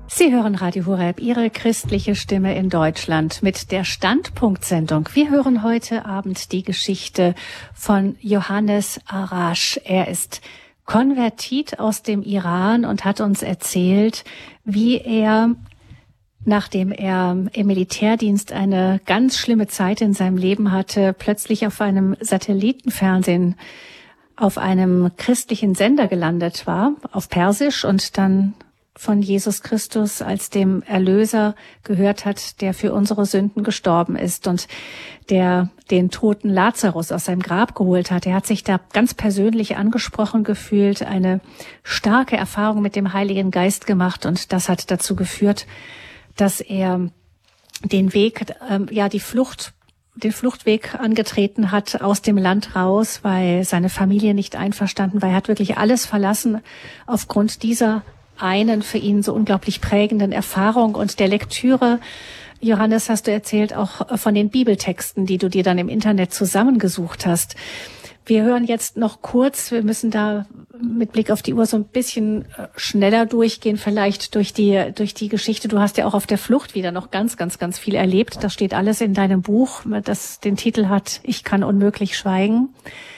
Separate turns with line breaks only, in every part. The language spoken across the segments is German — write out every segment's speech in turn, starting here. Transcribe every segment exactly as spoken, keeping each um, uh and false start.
Sie hören Radio Horeb, Ihre christliche Stimme in Deutschland mit der Standpunktsendung. Wir hören heute Abend die Geschichte von Johannes Arash. Er ist konvertiert aus dem Iran und hat uns erzählt, wie er, nachdem er im Militärdienst eine ganz schlimme Zeit in seinem Leben hatte, plötzlich auf einem Satellitenfernsehen auf einem christlichen Sender gelandet war, auf Persisch, und dann von Jesus Christus als dem Erlöser gehört hat, der für unsere Sünden gestorben ist und der den toten Lazarus aus seinem Grab geholt hat. Er hat sich da ganz persönlich angesprochen gefühlt, eine starke Erfahrung mit dem Heiligen Geist gemacht, und das hat dazu geführt, dass er den Weg, ähm, ja, die Flucht, den Fluchtweg angetreten hat aus dem Land raus, weil seine Familie nicht einverstanden war. Er hat wirklich alles verlassen aufgrund dieser einen für ihn so unglaublich prägenden Erfahrung und der Lektüre. Johannes, hast du erzählt, auch von den Bibeltexten, die du dir dann im Internet zusammengesucht hast. Wir hören jetzt noch kurz, wir müssen da mit Blick auf die Uhr so ein bisschen schneller durchgehen, vielleicht durch die, durch die Geschichte. Du hast ja auch auf der Flucht wieder noch ganz, ganz, ganz viel erlebt. Das steht alles in deinem Buch, das den Titel hat „Ich kann unmöglich schweigen".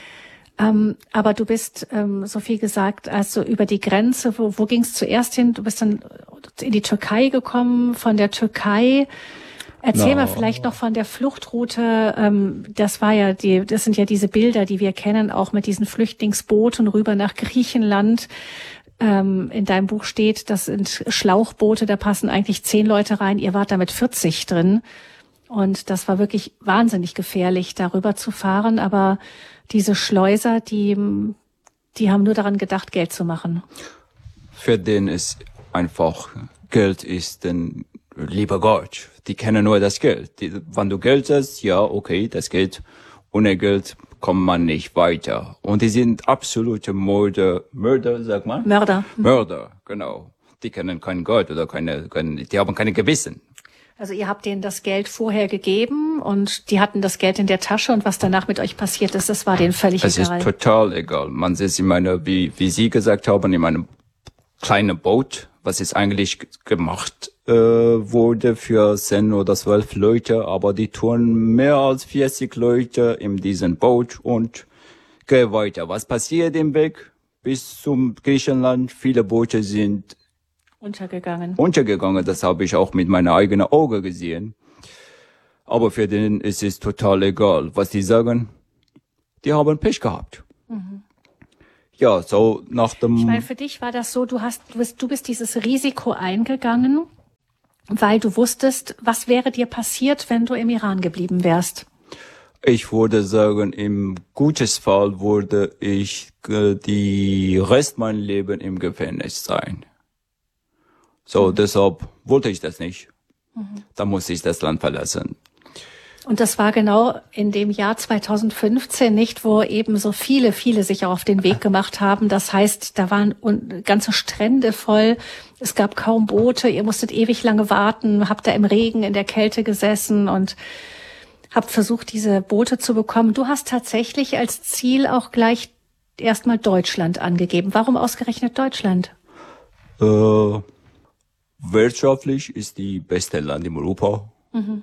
Ähm, aber du bist, ähm, so viel gesagt, also über die Grenze, wo, wo ging es zuerst hin? Du bist dann in die Türkei gekommen, von der Türkei. Erzähl no. mal vielleicht noch von der Fluchtroute. Ähm, das war ja die, das sind ja diese Bilder, die wir kennen, auch mit diesen Flüchtlingsbooten rüber nach Griechenland. Ähm, in deinem Buch steht, das sind Schlauchboote, da passen eigentlich zehn Leute rein. Ihr wart da mit vierzig drin. Und das war wirklich wahnsinnig gefährlich, darüber zu fahren. Aber diese Schleuser, die, die haben nur daran gedacht, Geld zu machen.
Für den ist einfach, Geld ist ein lieber Gott. Die kennen nur das Geld. Die, wenn du Geld hast, ja, okay, das Geld. Ohne Geld kommt man nicht weiter. Und die sind absolute Mörder, Mörder, sagt man?
Mörder.
Mörder, genau. Die kennen keinen Gott oder keine, keine, die haben keine Gewissen.
Also ihr habt denen das Geld vorher gegeben und die hatten das Geld in der Tasche, und was danach mit euch passiert ist, das war denen völlig
es
egal.
Es ist total egal. Man sitzt in meiner, wie, wie Sie gesagt haben, in meinem kleinen Boot, was ist eigentlich gemacht äh, wurde für zehn oder zwölf Leute, aber die tun mehr als vierzig Leute in diesem Boot und gehen weiter. Was passiert im Weg bis zum Griechenland? Viele Boote sind
Untergegangen.
Untergegangen, das habe ich auch mit meinen eigenen Augen gesehen. Aber für den ist es total egal, was die sagen. Die haben Pech gehabt. Mhm. Ja, so nach dem...
Ich meine, für dich war das so, du hast, du bist, du bist dieses Risiko eingegangen, weil du wusstest, was wäre dir passiert, wenn du im Iran geblieben wärst?
Ich würde sagen, im guten Fall würde ich äh, die Rest mein Leben im Gefängnis sein. So, mhm. deshalb wollte ich das nicht. Mhm. Dann musste ich das Land verlassen.
Und das war genau in dem Jahr zweitausendfünfzehn, nicht, wo eben so viele, viele sich auch auf den Weg gemacht haben. Das heißt, da waren ganze Strände voll. Es gab kaum Boote. Ihr musstet ewig lange warten, habt da im Regen, in der Kälte gesessen und habt versucht, diese Boote zu bekommen. Du hast tatsächlich als Ziel auch gleich erstmal Deutschland angegeben. Warum ausgerechnet Deutschland?
Äh, wirtschaftlich ist die beste Land in Europa. Mhm.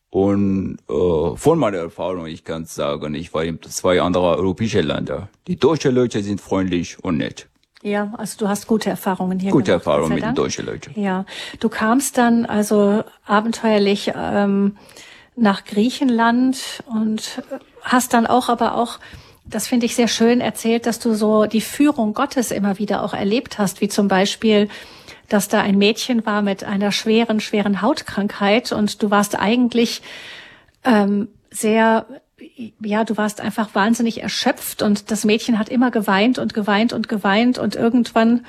Und äh, von meiner Erfahrung, ich kann sagen, ich war in zwei anderen europäischen Ländern. Die deutschen Leute sind freundlich und nett.
Ja, also du hast gute Erfahrungen hier
Gute
gemacht.
Gute Erfahrungen mit den deutschen Leuten.
Ja, du kamst dann also abenteuerlich ähm, nach Griechenland und hast dann auch, aber auch, das finde ich sehr schön, erzählt, dass du so die Führung Gottes immer wieder auch erlebt hast, wie zum Beispiel, dass da ein Mädchen war mit einer schweren, schweren Hautkrankheit und du warst eigentlich ähm, sehr, ja, du warst einfach wahnsinnig erschöpft und das Mädchen hat immer geweint und geweint und geweint und irgendwann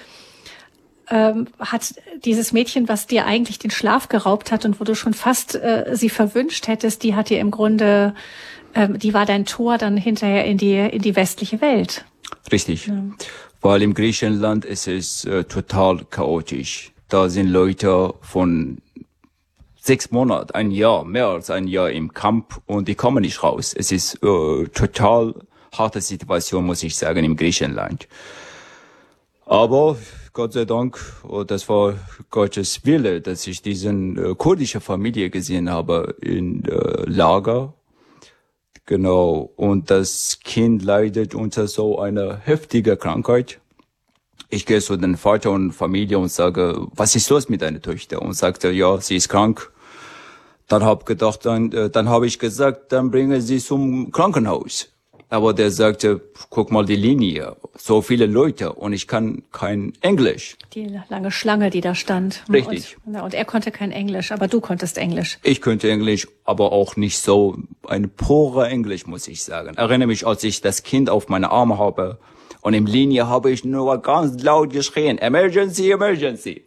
ähm, hat dieses Mädchen, was dir eigentlich den Schlaf geraubt hat und wo du schon fast äh, sie verwünscht hättest, die hat dir im Grunde, ähm, die war dein Tor dann hinterher in die in die westliche Welt.
Richtig. Ja. Weil im Griechenland ist es äh, total chaotisch. Da sind Leute von sechs Monaten, ein Jahr, mehr als ein Jahr im Camp und die kommen nicht raus. Es ist äh, total harte Situation, muss ich sagen, im Griechenland. Aber Gott sei Dank, das war Gottes Wille, dass ich diesen äh, kurdische Familie gesehen habe in äh, Lager. Genau. Und das Kind leidet unter so einer heftigen Krankheit. Ich gehe zu den Vater und Familie und sage, was ist los mit deiner Tochter? Und sagte, ja, sie ist krank. Dann hab gedacht, dann, äh, dann habe ich gesagt, dann bringen Sie zum Krankenhaus. Aber der sagte, guck mal die Linie, so viele Leute und ich kann kein Englisch.
Die lange Schlange, die da stand.
Richtig.
Und, und er konnte kein Englisch, aber du konntest Englisch.
Ich könnte Englisch, aber auch nicht so ein pure Englisch, muss ich sagen. Erinnere mich, als ich das Kind auf meine Arme habe und im Linie habe ich nur ganz laut geschrien, Emergency, Emergency.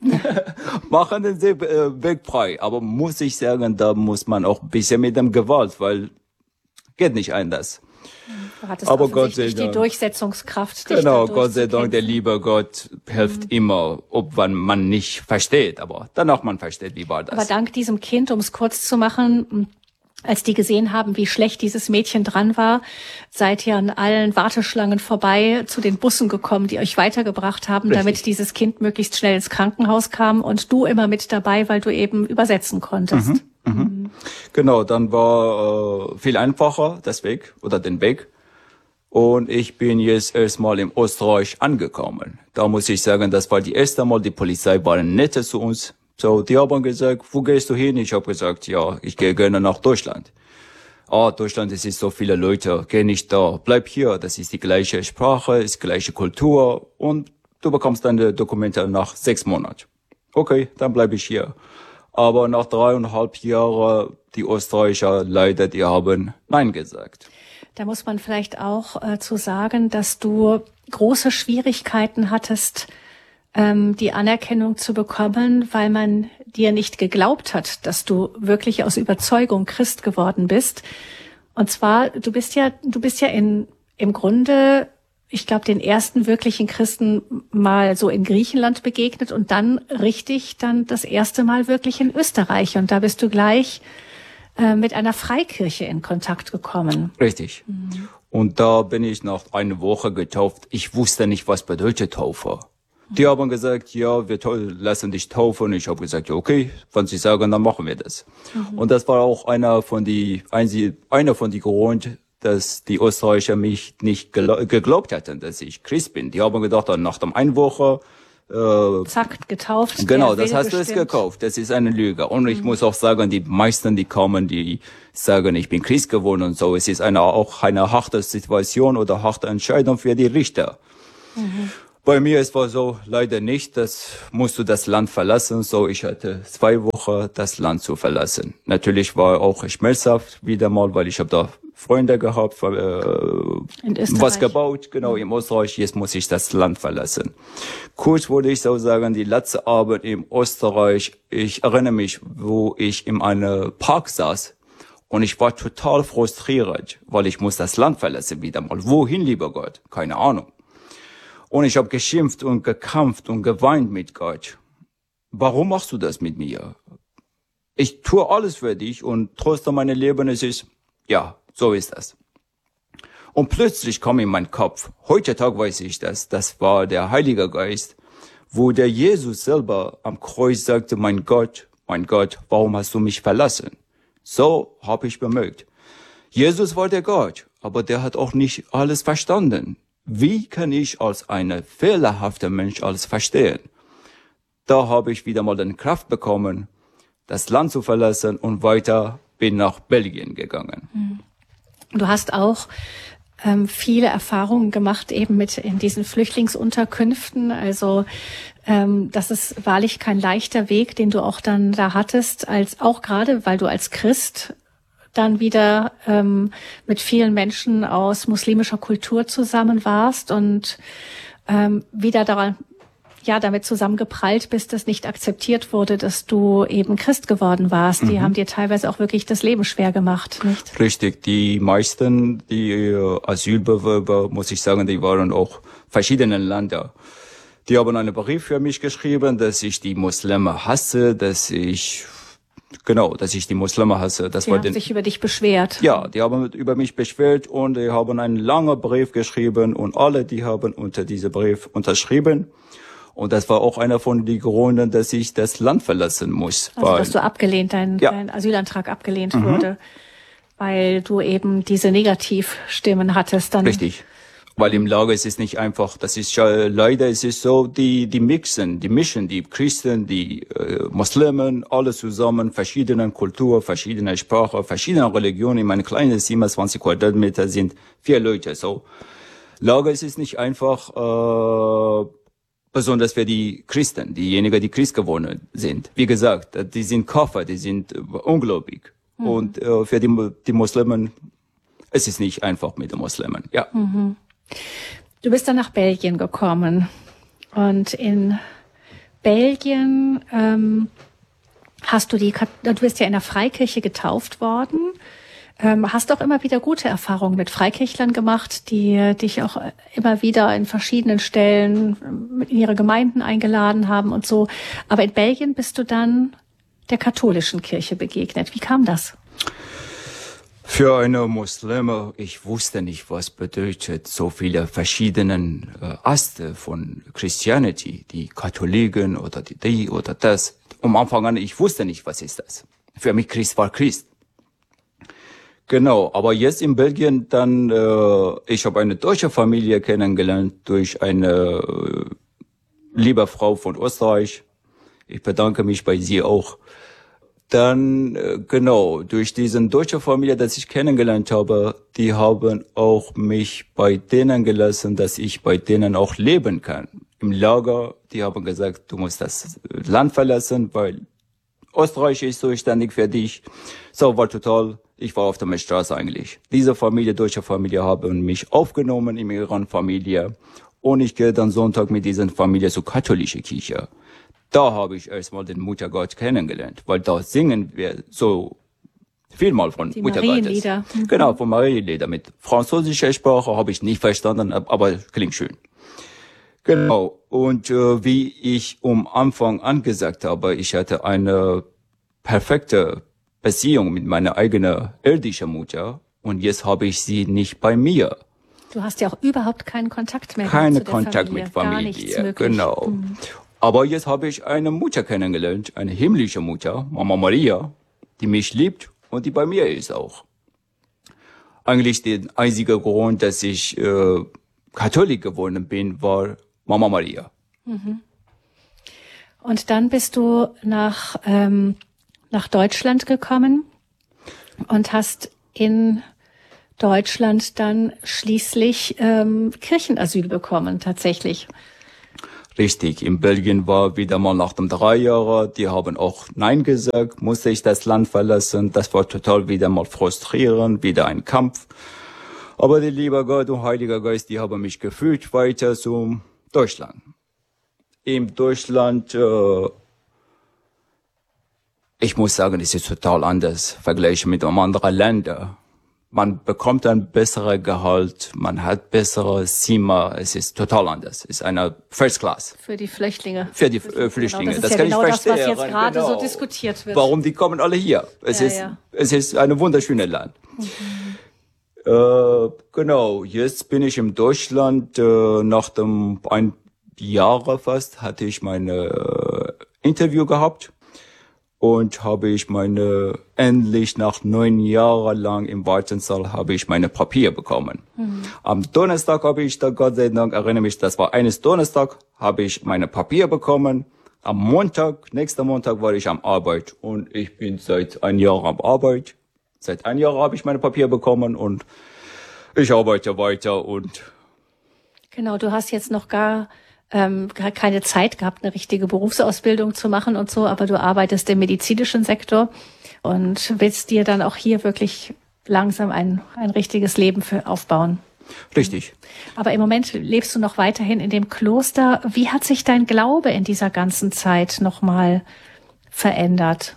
Machen Sie äh, Weg frei. Aber muss ich sagen, da muss man auch ein bisschen mit dem Gewalt, weil geht nicht anders.
Du hattest
aber Gott sei
die
Dank.
Durchsetzungskraft. Dich
Genau,
da
Gott sei Dank, der liebe Gott hilft mhm. immer, ob man nicht versteht, aber danach man versteht, wie war das.
Aber dank diesem Kind, um es kurz zu machen, als die gesehen haben, wie schlecht dieses Mädchen dran war, seid ihr an allen Warteschlangen vorbei zu den Bussen gekommen, die euch weitergebracht haben, Richtig. Damit dieses Kind möglichst schnell ins Krankenhaus kam und du immer mit dabei, weil du eben übersetzen konntest.
Mhm. Mhm. Mhm. Genau, dann war äh, viel einfacher das Weg oder den Weg. Und ich bin jetzt erstmal in Österreich angekommen. Da muss ich sagen, das war die erste Mal, die Polizei war nett zu uns. So, die haben gesagt, wo gehst du hin? Ich habe gesagt, ja, ich gehe gerne nach Deutschland. Ah, Deutschland, es ist so viele Leute, geh nicht da, bleib hier. Das ist die gleiche Sprache, ist die gleiche Kultur und du bekommst deine Dokumente nach sechs Monaten. Okay, dann bleibe ich hier. Aber nach dreieinhalb Jahren, die Österreicher leider, die haben Nein gesagt.
Da muss man vielleicht auch äh, zu sagen, dass du große Schwierigkeiten hattest, ähm, die Anerkennung zu bekommen, weil man dir nicht geglaubt hat, dass du wirklich aus Überzeugung Christ geworden bist. Und zwar, du bist ja, du bist ja in, im Grunde, ich glaube, den ersten wirklichen Christen mal so in Griechenland begegnet und dann richtig dann das erste Mal wirklich in Österreich. Und da bist du gleich äh, mit einer Freikirche in Kontakt gekommen.
Richtig. Mhm. Und da bin ich nach einer Woche getauft. Ich wusste nicht, was bedeutet Taufe. Mhm. Die haben gesagt, ja, wir lassen dich taufen. Und ich habe gesagt, ja, okay, wenn sie sagen, dann machen wir das. Mhm. Und das war auch einer von die, einer von die Gründen, dass die Österreicher mich nicht geglaubt hätten, dass ich Christ bin. Die haben gedacht, dann nach der einen Woche,
äh, zack, getauft.
Genau, das hast du es gekauft. Das ist eine Lüge. Und mhm. ich muss auch sagen, die meisten, die kommen, die sagen, ich bin Christ geworden und so. Es ist eine, auch eine harte Situation oder harte Entscheidung für die Richter. Mhm. Bei mir, es war so, leider nicht, das musst du das Land verlassen. So, ich hatte zwei Wochen das Land zu verlassen. Natürlich war auch schmerzhaft wieder mal, weil ich habe da Freunde gehabt, äh, was gebaut, genau, in Österreich. Jetzt muss ich das Land verlassen. Kurz würde ich so sagen, die letzte Abend in Österreich, ich erinnere mich, wo ich in einem Park saß und ich war total frustriert, weil ich muss das Land verlassen wieder mal. Wohin, lieber Gott? Keine Ahnung. Und ich habe geschimpft und gekämpft und geweint mit Gott. Warum machst du das mit mir? Ich tue alles für dich und trotzdem mein Leben, es ist, ja, so ist das. Und plötzlich kam in meinen Kopf, heute Tag weiß ich das, das war der Heilige Geist, wo der Jesus selber am Kreuz sagte, mein Gott, mein Gott, warum hast du mich verlassen? So habe ich bemerkt. Jesus war der Gott, aber der hat auch nicht alles verstanden. Wie kann ich als ein fehlerhafter Mensch alles verstehen? Da habe ich wieder mal die Kraft bekommen, das Land zu verlassen und weiter bin nach Belgien gegangen.
Du hast auch ähm, viele Erfahrungen gemacht eben mit in diesen Flüchtlingsunterkünften. Also ähm, das ist wahrlich kein leichter Weg, den du auch dann da hattest, als auch gerade, weil du als Christ dann wieder ähm, mit vielen Menschen aus muslimischer Kultur zusammen warst und ähm, wieder daran, ja, damit zusammengeprallt bist, dass nicht akzeptiert wurde, dass du eben Christ geworden warst. Die mhm. haben dir teilweise auch wirklich das Leben schwer gemacht, nicht?
Richtig. Die meisten, die äh, Asylbewerber, muss ich sagen, die waren auch verschiedenen Länder. Die haben einen Brief für mich geschrieben, dass ich die Muslime hasse, dass ich Genau, dass ich die Muslime hasse. Das
die
war
haben
den,
sich über dich beschwert.
Ja, die haben über mich beschwert und die haben einen langen Brief geschrieben und alle, die haben unter diesem Brief unterschrieben. Und das war auch einer von den Gründen, dass ich das Land verlassen muss.
Also, weil, dass du abgelehnt, dein, ja. dein Asylantrag abgelehnt mhm. wurde, weil du eben diese Negativstimmen hattest. Dann
Richtig. Weil im Lager ist es nicht einfach, das ist ja, leider ist es so, die, die mixen, die mischen, die Christen, die äh, Muslimen, alle zusammen, verschiedene Kultur, verschiedene Sprache, verschiedene Religionen. In meinem kleinen siebenundzwanzig Quadratmeter sind vier Leute, so. Lager ist es nicht einfach, äh, besonders für die Christen, diejenigen, die Christ geworden sind. Wie gesagt, die sind Kafir, die sind ungläubig. Mhm. Und äh, für die, die Muslimen, es ist nicht einfach mit den Muslimen, ja.
Mhm. Du bist dann nach Belgien gekommen und in Belgien ähm, hast du die, du bist ja in der Freikirche getauft worden, ähm, hast auch immer wieder gute Erfahrungen mit Freikirchlern gemacht, die dich auch immer wieder in verschiedenen Stellen in ihre Gemeinden eingeladen haben und so. Aber in Belgien bist du dann der katholischen Kirche begegnet. Wie kam das?
Für eine Muslime, ich wusste nicht, was bedeutet so viele verschiedene äh, Aste von Christianity, die Katholiken oder die, die oder das. Am Anfang an, ich wusste nicht, was ist das. Für mich Christ war Christ. Genau, aber jetzt in Belgien dann, äh, ich habe eine deutsche Familie kennengelernt durch eine äh, liebe Frau von Österreich. Ich bedanke mich bei sie auch. Dann, genau, durch diesen deutsche Familie, das ich kennengelernt habe, die haben auch mich bei denen gelassen, dass ich bei denen auch leben kann. Im Lager, die haben gesagt, du musst das Land verlassen, weil Österreich ist zuständig für dich. So, war total, ich war auf der Straße eigentlich. Diese Familie, deutsche Familie, haben mich aufgenommen in ihrer Familie. Und ich gehe dann Sonntag mit dieser Familie zur katholischen Kirche. Da habe ich erstmal den Muttergott kennengelernt, weil da singen wir so vielmal von
die
Muttergottes.
Marienlieder. Mhm.
Genau, von Marienlieder. Mit französischer Sprache habe ich nicht verstanden, aber klingt schön. Genau. Und äh, wie ich am Anfang angesagt habe, ich hatte eine perfekte Beziehung mit meiner eigenen irdischen Mutter und jetzt habe ich sie nicht bei mir.
Du hast ja auch überhaupt keinen Kontakt mehr.
Keinen
zu der
Kontakt
Familie.
mit Familie.
Gar nichts möglich.
Genau. Mhm. Aber jetzt habe ich eine Mutter kennengelernt, eine himmlische Mutter, Mama Maria, die mich liebt und die bei mir ist auch. Eigentlich der einzige Grund, dass ich äh, Katholik geworden bin, war Mama Maria.
Mhm. Und dann bist du nach ähm, nach Deutschland gekommen und hast in Deutschland dann schließlich ähm, Kirchenasyl bekommen, tatsächlich.
Richtig, in Belgien war wieder mal nach den drei Jahren, die haben auch Nein gesagt, musste ich das Land verlassen. Das war total wieder mal frustrierend, wieder ein Kampf. Aber der liebe Gott und Heiliger Geist, die haben mich geführt weiter zum Deutschland. In Deutschland, äh, ich muss sagen, es ist total anders, vergleichen mit anderen Ländern. Man bekommt ein besseres Gehalt, man hat bessere Zimmer, es ist total anders. Es ist eine First Class.
Für die Flüchtlinge.
Für die äh, Flüchtlinge.
Genau, das ist
das
ja
kann
genau
ich
das,
verstehen.
was jetzt gerade
genau.
so diskutiert wird.
Warum die kommen alle hier? Es
ja,
ist,
ja.
es ist ein wunderschönes Land. Mhm. Äh, genau, jetzt bin ich in Deutschland, äh, nach dem ein Jahr fast hatte ich meine äh, Interview gehabt. Und habe ich meine, endlich nach neun Jahren lang im Wartesaal habe ich meine Papier bekommen. Mhm. Am Donnerstag habe ich da, Gott sei Dank, erinnere mich, das war eines Donnerstag, habe ich meine Papier bekommen. Am Montag, nächsten Montag war ich am Arbeit und ich bin seit ein Jahr am Arbeit. Seit ein Jahr habe ich meine Papier bekommen und ich arbeite weiter und.
Genau, du hast jetzt noch gar Ähm, keine Zeit gehabt, eine richtige Berufsausbildung zu machen und so, aber du arbeitest im medizinischen Sektor und willst dir dann auch hier wirklich langsam ein, ein richtiges Leben für aufbauen.
Richtig.
Aber im Moment lebst du noch weiterhin in dem Kloster. Wie hat sich dein Glaube in dieser ganzen Zeit nochmal verändert?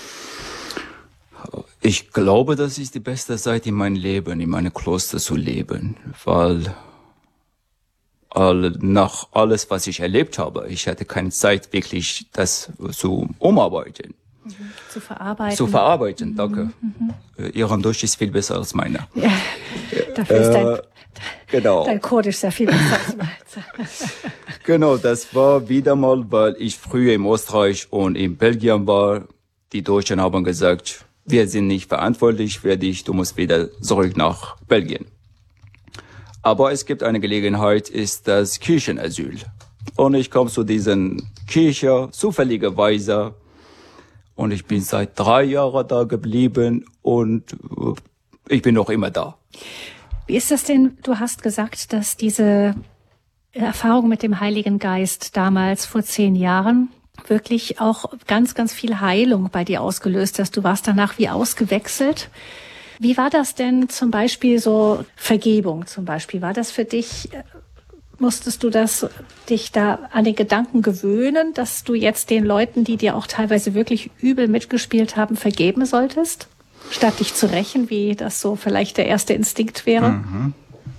Ich glaube, das ist die beste Zeit in meinem Leben, in meinem Kloster zu leben, weil All, nach alles, was ich erlebt habe, ich hatte keine Zeit, wirklich das zu umarbeiten.
Mhm. Zu verarbeiten.
Zu verarbeiten,
mhm.
danke. Mhm. Ihr Deutsch ist viel besser als meiner.
Ja, dafür ist dein,
äh, genau.
dein Kurdisch sehr viel besser als meiner.
Genau, das war wieder mal, weil ich früher in Österreich und in Belgien war. Die Deutschen haben gesagt, wir sind nicht verantwortlich für dich, du musst wieder zurück nach Belgien. Aber es gibt eine Gelegenheit, ist das Kirchenasyl. Und ich komme zu diesen Kirche, zufälligerweise. Und ich bin seit drei Jahren da geblieben und ich bin noch immer da.
Wie ist das denn? Du hast gesagt, dass diese Erfahrung mit dem Heiligen Geist damals vor zehn Jahren wirklich auch ganz, ganz viel Heilung bei dir ausgelöst hast. Du warst danach wie ausgewechselt. Wie war das denn zum Beispiel so Vergebung zum Beispiel? War das für dich, musstest du das, dich da an den Gedanken gewöhnen, dass du jetzt den Leuten, die dir auch teilweise wirklich übel mitgespielt haben, vergeben solltest? Statt dich zu rächen, wie das so vielleicht der erste Instinkt wäre?
Mhm.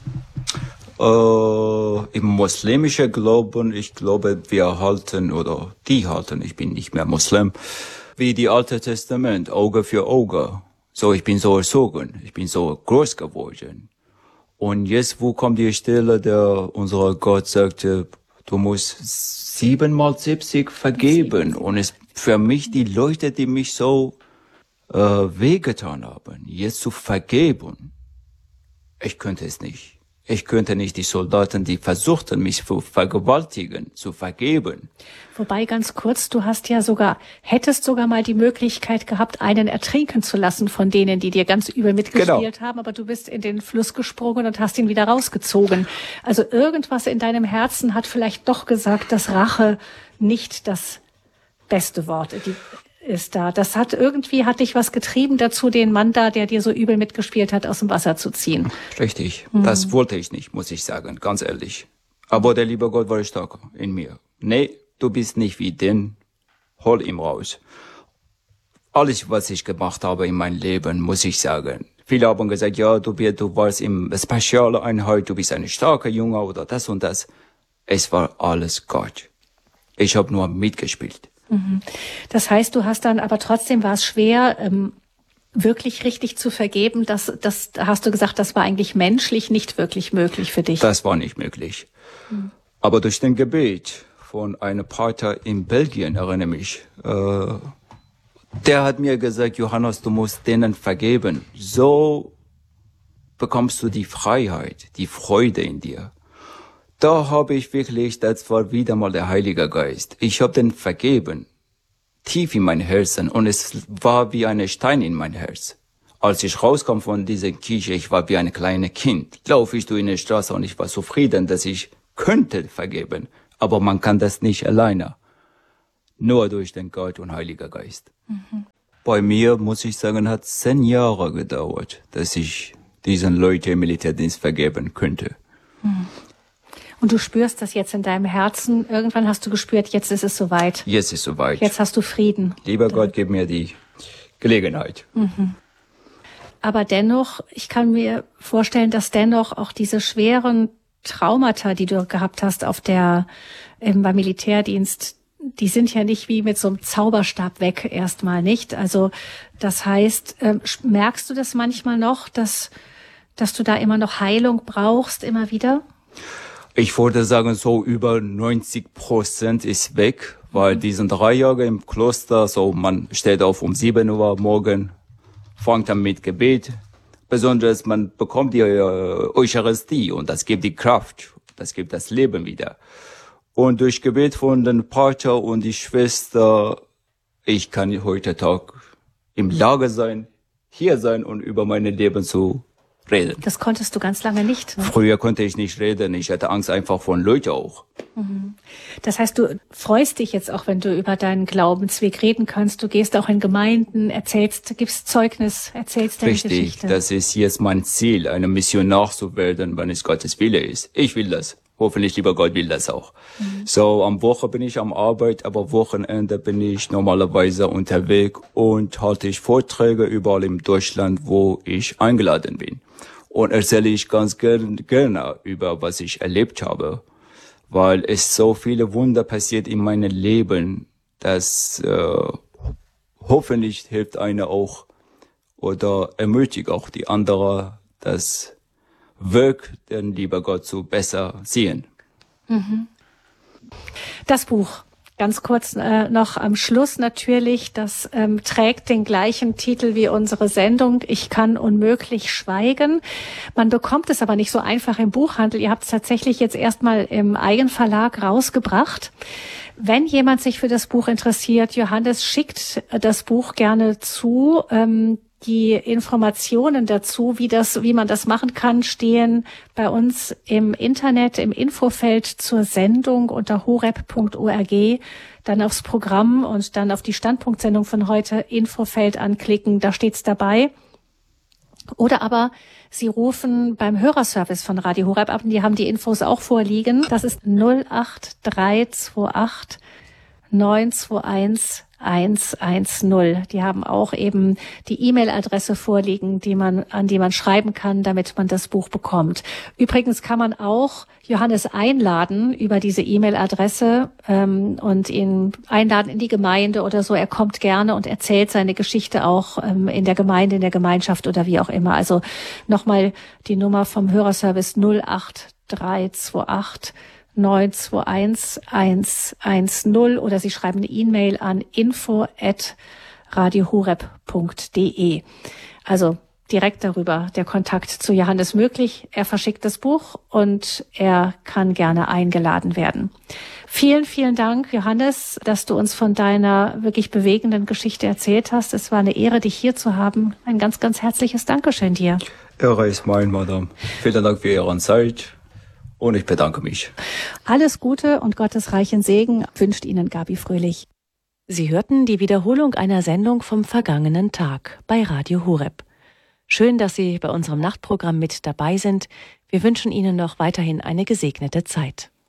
Äh, im muslimischen Glauben, ich glaube, wir halten, oder die halten, ich bin nicht mehr Muslim, wie die Alte Testament, Auge für Auge. So, ich bin so erzogen, ich bin so groß geworden. Und jetzt, wo kommt die Stelle, der unser Gott sagte, du musst siebenmal siebzig vergeben. Und es für mich die Leute, die mich so äh, wehgetan haben, jetzt zu vergeben, ich könnte es nicht. Ich könnte nicht die Soldaten, die versuchten, mich zu vergewaltigen, zu vergeben.
Wobei, ganz kurz, du hast ja sogar, hättest sogar mal die Möglichkeit gehabt, einen ertrinken zu lassen von denen, die dir ganz übel mitgespielt genau. haben, aber du bist in den Fluss gesprungen und hast ihn wieder rausgezogen. Also irgendwas in deinem Herzen hat vielleicht doch gesagt, dass Rache nicht das beste Wort die ist da. Das hat irgendwie, hat dich was getrieben dazu, den Mann da, der dir so übel mitgespielt hat, aus dem Wasser zu ziehen.
Richtig. Mhm. Das wollte ich nicht, muss ich sagen, ganz ehrlich. Aber der liebe Gott war stark in mir. Nee, du bist nicht wie den, hol ihn raus. Alles, was ich gemacht habe in meinem Leben, muss ich sagen. Viele haben gesagt, ja, du, du warst im Spezialeinheit, du bist ein starker Junge oder das und das. Es war alles Gott. Ich habe nur mitgespielt.
Das heißt, du hast dann, aber trotzdem war es schwer, ähm, wirklich richtig zu vergeben. Das, das hast du gesagt, das war eigentlich menschlich nicht wirklich möglich für dich.
Das war nicht möglich. Mhm. Aber durch den Gebet von einem Pater in Belgien, erinnere mich, äh, der hat mir gesagt, Johannes, du musst denen vergeben. So bekommst du die Freiheit, die Freude in dir. Da habe ich wirklich, das war wieder mal der Heilige Geist. Ich habe den vergeben, tief in mein Herzen, und es war wie ein Stein in mein Herz. Als ich rauskam von dieser Kirche, ich war wie ein kleines Kind. Laufe ich durch die Straße und ich war zufrieden, dass ich könnte vergeben. Aber man kann das nicht alleine. Nur durch den Gott und Heiligen Geist. Mhm. Bei mir, muss ich sagen, hat zehn Jahre gedauert, dass ich diesen Leuten im Militärdienst vergeben könnte.
Mhm. Und du spürst das jetzt in deinem Herzen. Irgendwann hast du gespürt, jetzt ist es soweit.
Jetzt ist es soweit.
Jetzt hast du Frieden.
Lieber Gott, gib mir die Gelegenheit.
Mhm. Aber dennoch, ich kann mir vorstellen, dass dennoch auch diese schweren Traumata, die du gehabt hast auf der, im, beim Militärdienst, die sind ja nicht wie mit so einem Zauberstab weg, erstmal nicht. Also, das heißt, ähm, merkst du das manchmal noch, dass, dass du da immer noch Heilung brauchst, immer wieder?
Ich würde sagen, so über neunzig Prozent ist weg, weil diesen drei Jahre im Kloster, so man steht auf um sieben Uhr morgen, fängt dann mit Gebet. Besonders man bekommt die äh, Eucharistie und das gibt die Kraft, das gibt das Leben wieder. Und durch Gebet von den Pater und die Schwester, ich kann heute Tag im Lage sein, hier sein und über mein Leben zu reden.
Das konntest du ganz lange nicht, ne?
Früher konnte ich nicht reden. Ich hatte Angst einfach von Leuten auch.
Mhm. Das heißt, du freust dich jetzt auch, wenn du über deinen Glaubensweg reden kannst. Du gehst auch in Gemeinden, erzählst, gibst Zeugnis, erzählst deine
Richtig,
Geschichte.
das ist jetzt mein Ziel, ein Missionar zu werden, wenn es Gottes Wille ist. Ich will das. Hoffentlich, lieber Gott will das auch. Mhm. So, am Woche bin ich am Arbeit, aber Wochenende bin ich normalerweise unterwegs und halte ich Vorträge überall in Deutschland, wo ich eingeladen bin. Und erzähle ich ganz gern, gerne über, was ich erlebt habe, weil es so viele Wunder passiert in meinem Leben, dass äh, hoffentlich hilft einer auch oder ermutigt auch die andere, das Werk, den lieber Gott, zu besser sehen.
Mhm. Das Buch. Ganz kurz äh, noch am Schluss natürlich, das ähm, trägt den gleichen Titel wie unsere Sendung, Ich kann unmöglich schweigen. Man bekommt es aber nicht so einfach im Buchhandel. Ihr habt es tatsächlich jetzt erstmal im Eigenverlag rausgebracht. Wenn jemand sich für das Buch interessiert, Johannes schickt das Buch gerne zu. Ähm, Die Informationen dazu, wie das, wie man das machen kann, stehen bei uns im Internet, im Infofeld zur Sendung unter horeb punkt org. Dann aufs Programm und dann auf die Standpunktsendung von heute Infofeld anklicken, da steht's dabei. Oder aber Sie rufen beim Hörerservice von Radio Horeb ab, die haben die Infos auch vorliegen. Das ist null acht drei zwei acht neun zwei eins eins eins null. Die haben auch eben die E-Mail-Adresse vorliegen, die man, an die man schreiben kann, damit man das Buch bekommt. Übrigens kann man auch Johannes einladen über diese E-Mail-Adresse ähm, und ihn einladen in die Gemeinde oder so. Er kommt gerne und erzählt seine Geschichte auch ähm, in der Gemeinde, in der Gemeinschaft oder wie auch immer. Also nochmal die Nummer vom Hörerservice null acht drei zwei acht neun zwei eins eins eins null oder Sie schreiben eine E-Mail an info at radio horeb punkt de. Also direkt darüber der Kontakt zu Johannes möglich. Er verschickt das Buch und er kann gerne eingeladen werden. Vielen, vielen Dank, Johannes, dass du uns von deiner wirklich bewegenden Geschichte erzählt hast. Es war eine Ehre, dich hier zu haben. Ein ganz, ganz herzliches Dankeschön dir.
Ehre ist mein, Madame. Vielen Dank für Ihre Zeit. Und ich bedanke mich.
Alles Gute und Gottes reichen Segen wünscht Ihnen Gabi Fröhlich.
Sie hörten die Wiederholung einer Sendung vom vergangenen Tag bei Radio Horeb. Schön, dass Sie bei unserem Nachtprogramm mit dabei sind. Wir wünschen Ihnen noch weiterhin eine gesegnete Zeit.